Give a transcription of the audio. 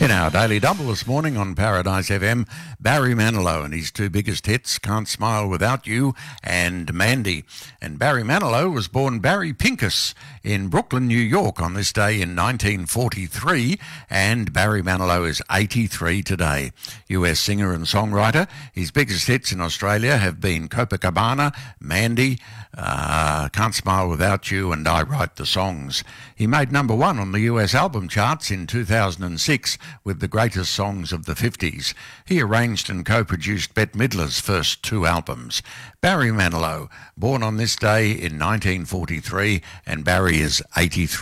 In our Daily Double this morning on Paradise FM, Barry Manilow and his two biggest hits, Can't Smile Without You and Mandy. And Barry Manilow was born Barry Pincus in Brooklyn, New York on this day in 1943, and Barry Manilow is 83 today. US singer and songwriter. His biggest hits in Australia have been Copacabana, Mandy, Can't Smile Without You and I Write the Songs. He made number one on the US album charts in 2006 with the greatest songs of the 50s. He arranged and co-produced Bette Midler's first two albums. Barry Manilow, born on this day in 1943, and Barry is 83.